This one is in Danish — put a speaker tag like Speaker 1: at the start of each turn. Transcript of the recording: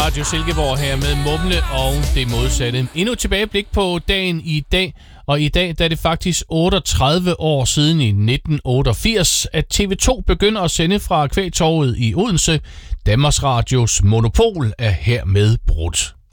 Speaker 1: Radio Silkeborg her med Mumle og det modsatte. Endnu et tilbageblik på dagen i dag, og i dag der er det faktisk 38 år siden i 1988, at TV2 begynder at sende fra Kvægtorvet i Odense. Danmarks Radios monopol er hermed brudt.